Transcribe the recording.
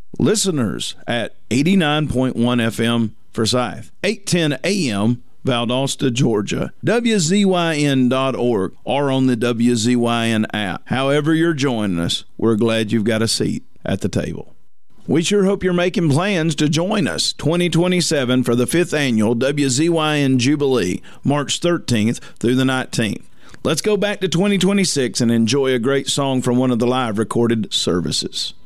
Listeners at 89.1 FM Forsyth, 810 AM Valdosta, Georgia, WZYN.org, or on the WZYN app. However you're joining us, we're glad you've got a seat at the table. We sure hope you're making plans to join us 2027 for the 5th annual WZYN Jubilee, March 13th through the 19th. Let's go back to 2026 and enjoy a great song from one of the live recorded services.